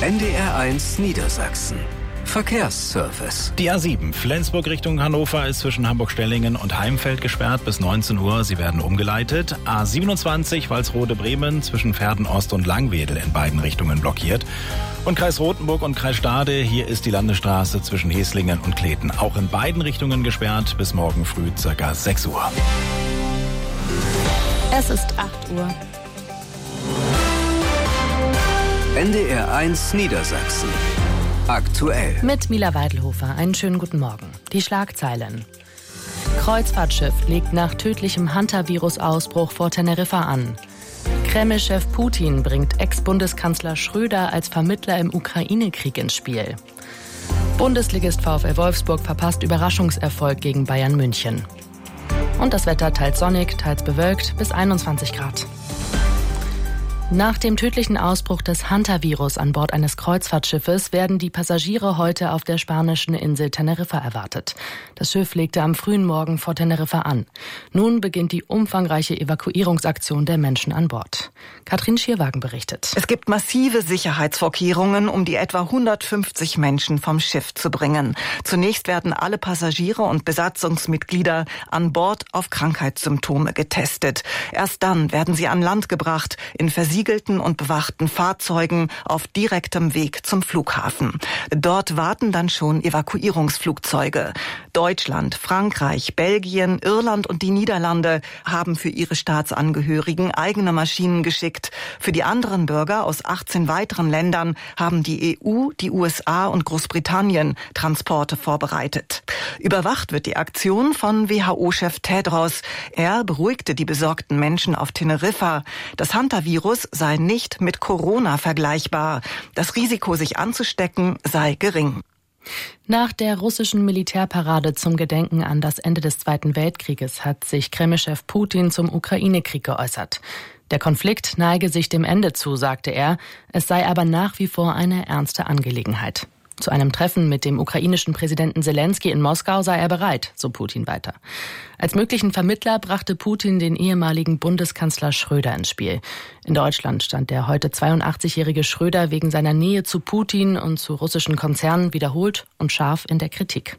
NDR1 Niedersachsen. Verkehrsservice. Die A7 Flensburg Richtung Hannover ist zwischen Hamburg-Stellingen und Heimfeld gesperrt bis 19 Uhr. Sie werden umgeleitet. A27 Walsrode-Bremen zwischen Verden-Ost und Langwedel in beiden Richtungen blockiert. Und Kreis Rothenburg und Kreis Stade, hier ist die Landesstraße zwischen Heslingen und Kleten auch in beiden Richtungen gesperrt bis morgen früh ca. 6 Uhr. Es ist 8 Uhr. NDR1 Niedersachsen. Aktuell. Mit Mila Weidelhofer. Einen schönen guten Morgen. Die Schlagzeilen. Kreuzfahrtschiff legt nach tödlichem Hantavirus-Ausbruch vor Teneriffa an. Kreml-Chef Putin bringt Ex-Bundeskanzler Schröder als Vermittler im Ukraine-Krieg ins Spiel. Bundesligist VfL Wolfsburg verpasst Überraschungserfolg gegen Bayern München. Und das Wetter teils sonnig, teils bewölkt bis 21 Grad. Nach dem tödlichen Ausbruch des Hantavirus an Bord eines Kreuzfahrtschiffes werden die Passagiere heute auf der spanischen Insel Teneriffa erwartet. Das Schiff legte am frühen Morgen vor Teneriffa an. Nun beginnt die umfangreiche Evakuierungsaktion der Menschen an Bord. Katrin Schierwagen berichtet. Es gibt massive Sicherheitsvorkehrungen, um die etwa 150 Menschen vom Schiff zu bringen. Zunächst werden alle Passagiere und Besatzungsmitglieder an Bord auf Krankheitssymptome getestet. Erst dann werden sie an Land gebracht, in versiegelten und bewachten Fahrzeugen auf direktem Weg zum Flughafen. Dort warten dann schon Evakuierungsflugzeuge. Deutschland, Frankreich, Belgien, Irland und die Niederlande haben für ihre Staatsangehörigen eigene Maschinen geschickt. Für die anderen Bürger aus 18 weiteren Ländern haben die EU, die USA und Großbritannien Transporte vorbereitet. Überwacht wird die Aktion von WHO-Chef Tedros. Er beruhigte die besorgten Menschen auf Teneriffa. Das Hantavirus sei nicht mit Corona vergleichbar. Das Risiko, sich anzustecken, sei gering. Nach der russischen Militärparade zum Gedenken an das Ende des Zweiten Weltkrieges hat sich Kreml-Chef Putin zum Ukraine-Krieg geäußert. Der Konflikt neige sich dem Ende zu, sagte er. Es sei aber nach wie vor eine ernste Angelegenheit. Zu einem Treffen mit dem ukrainischen Präsidenten Selenskyj in Moskau sei er bereit, so Putin weiter. Als möglichen Vermittler brachte Putin den ehemaligen Bundeskanzler Schröder ins Spiel. In Deutschland stand der heute 82-jährige Schröder wegen seiner Nähe zu Putin und zu russischen Konzernen wiederholt und scharf in der Kritik.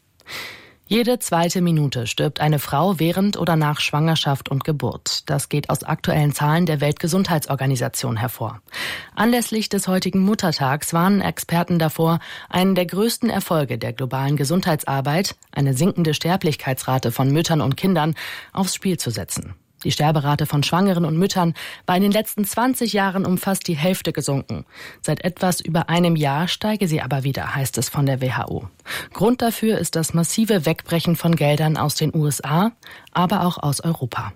Jede zweite Minute stirbt eine Frau während oder nach Schwangerschaft und Geburt. Das geht aus aktuellen Zahlen der Weltgesundheitsorganisation hervor. Anlässlich des heutigen Muttertags warnen Experten davor, einen der größten Erfolge der globalen Gesundheitsarbeit, eine sinkende Sterblichkeitsrate von Müttern und Kindern, aufs Spiel zu setzen. Die Sterberate von Schwangeren und Müttern war in den letzten 20 Jahren um fast die Hälfte gesunken. Seit etwas über einem Jahr steige sie aber wieder, heißt es von der WHO. Grund dafür ist das massive Wegbrechen von Geldern aus den USA, aber auch aus Europa.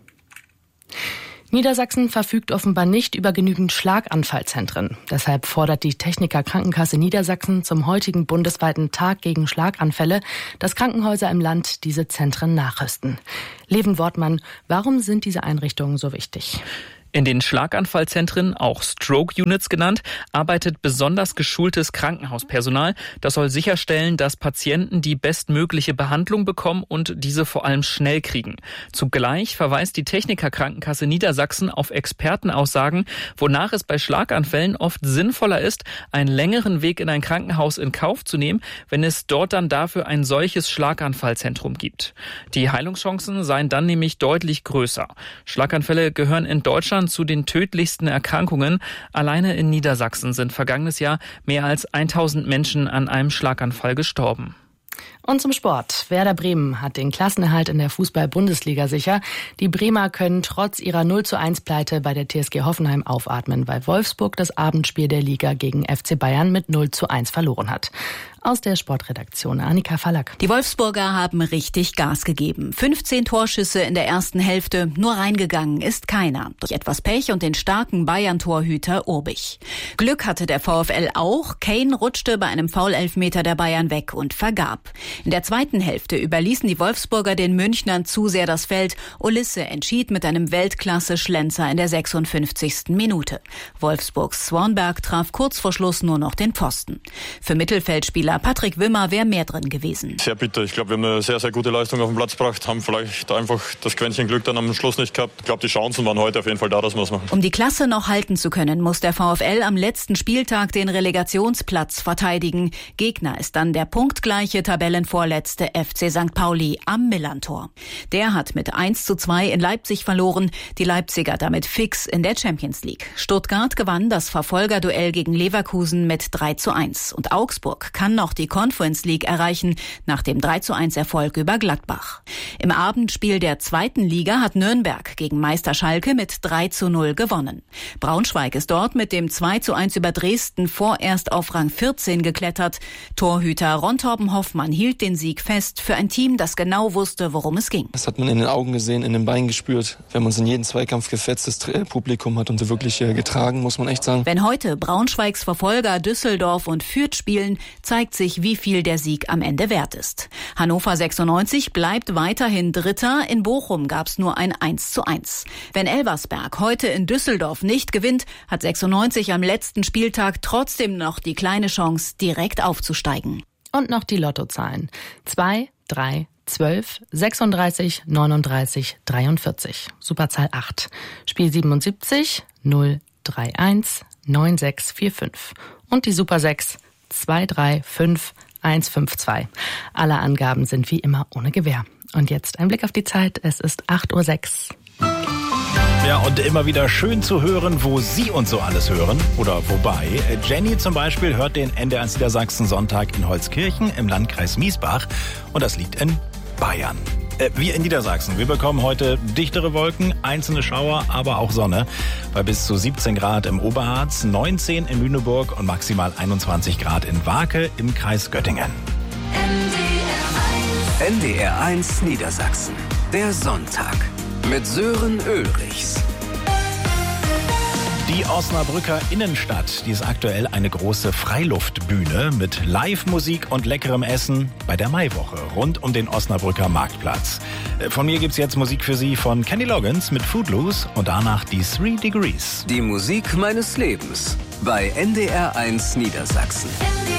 Niedersachsen verfügt offenbar nicht über genügend Schlaganfallzentren. Deshalb fordert die Techniker Krankenkasse Niedersachsen zum heutigen bundesweiten Tag gegen Schlaganfälle, dass Krankenhäuser im Land diese Zentren nachrüsten. Leven Wortmann, warum sind diese Einrichtungen so wichtig? In den Schlaganfallzentren, auch Stroke-Units genannt, arbeitet besonders geschultes Krankenhauspersonal. Das soll sicherstellen, dass Patienten die bestmögliche Behandlung bekommen und diese vor allem schnell kriegen. Zugleich verweist die Techniker Krankenkasse Niedersachsen auf Expertenaussagen, wonach es bei Schlaganfällen oft sinnvoller ist, einen längeren Weg in ein Krankenhaus in Kauf zu nehmen, wenn es dort dann dafür ein solches Schlaganfallzentrum gibt. Die Heilungschancen seien dann nämlich deutlich größer. Schlaganfälle gehören in Deutschland zu den tödlichsten Erkrankungen. Alleine in Niedersachsen sind vergangenes Jahr mehr als 1000 Menschen an einem Schlaganfall gestorben. Und zum Sport. Werder Bremen hat den Klassenerhalt in der Fußball-Bundesliga sicher. Die Bremer können trotz ihrer 0:1-Pleite bei der TSG Hoffenheim aufatmen, weil Wolfsburg das Abendspiel der Liga gegen FC Bayern mit 0:1 verloren hat. Aus der Sportredaktion Annika Fallack. Die Wolfsburger haben richtig Gas gegeben. 15 Torschüsse in der ersten Hälfte, nur reingegangen ist keiner. Durch etwas Pech und den starken Bayern-Torhüter Urbich. Glück hatte der VfL auch. Kane rutschte bei einem Foul-Elfmeter der Bayern weg und vergab. In der zweiten Hälfte überließen die Wolfsburger den Münchnern zu sehr das Feld. Ulisse entschied mit einem Weltklasse-Schlenzer in der 56. Minute. Wolfsburgs Swanberg traf kurz vor Schluss nur noch den Pfosten. Für Mittelfeldspieler Patrick Wimmer wäre mehr drin gewesen. Sehr bitter. Ich glaube, wir haben eine sehr, sehr gute Leistung auf den Platz gebracht, haben vielleicht einfach das Quäntchen Glück dann am Schluss nicht gehabt. Ich glaube, die Chancen waren heute auf jeden Fall da, dass wir es machen. Um die Klasse noch halten zu können, muss der VfL am letzten Spieltag den Relegationsplatz verteidigen. Gegner ist dann der punktgleiche Tabellenvorletzte FC St. Pauli am Millerntor. Der hat mit 1:2 in Leipzig verloren, die Leipziger damit fix in der Champions League. Stuttgart gewann das Verfolgerduell gegen Leverkusen mit 3:1 und Augsburg kann noch die Conference League erreichen nach dem 3:1 Erfolg über Gladbach. Im Abendspiel der zweiten Liga hat Nürnberg gegen Meister Schalke mit 3:0 gewonnen. Braunschweig ist dort mit dem 2:1 über Dresden vorerst auf Rang 14 geklettert. Torhüter Ron Torben Hoffmann hielt den Sieg fest für ein Team, das genau wusste, worum es ging. Das hat man in den Augen gesehen, in den Beinen gespürt. Wir haben uns in jeden Zweikampf gefetzt. Das Publikum hat uns wirklich getragen, muss man echt sagen. Wenn heute Braunschweigs Verfolger Düsseldorf und Fürth spielen, zeigt sich, wie viel der Sieg am Ende wert ist. Hannover 96 bleibt weiterhin Dritter. In Bochum gab es nur ein 1:1. Wenn Elversberg heute in Düsseldorf nicht gewinnt, hat 96 am letzten Spieltag trotzdem noch die kleine Chance, direkt aufzusteigen. Und noch die Lottozahlen. 2, 3, 12, 36, 39, 43. Superzahl 8. Spiel 77, 0, 3, 1, 9, 6, 4, 5. Und die Super 6, 2, 3, 5, 1, 5, 2. Alle Angaben sind wie immer ohne Gewähr. Und jetzt ein Blick auf die Zeit. Es ist 8:06 Uhr. Ja, und immer wieder schön zu hören, wo Sie uns so alles hören. Oder wobei. Jenny zum Beispiel hört den NDR Niedersachsen Sonntag in Holzkirchen im Landkreis Miesbach. Und das liegt in Bayern. Wir in Niedersachsen, wir bekommen heute dichtere Wolken, einzelne Schauer, aber auch Sonne. Bei bis zu 17 Grad im Oberharz, 19 in Lüneburg und maximal 21 Grad in Wake im Kreis Göttingen. NDR1 Niedersachsen. Der Sonntag. Mit Sören Ulrichs. Die Osnabrücker Innenstadt, die ist aktuell eine große Freiluftbühne mit Live-Musik und leckerem Essen bei der Maiwoche rund um den Osnabrücker Marktplatz. Von mir gibt's jetzt Musik für Sie von Kenny Loggins mit Footloose und danach die 3 Degrees. Die Musik meines Lebens bei NDR1 Niedersachsen.